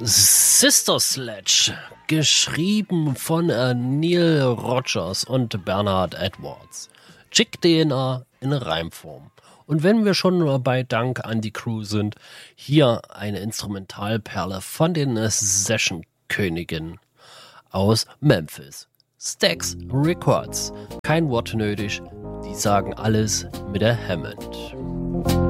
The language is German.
Sister Sledge, geschrieben von Neil Rogers und Bernard Edwards. Chick-DNA in Reimform. Und wenn wir schon bei Dank an die Crew sind, hier eine Instrumentalperle von den Session-Königen aus Memphis. Stax Records. Kein Wort nötig, die sagen alles mit der Hammond.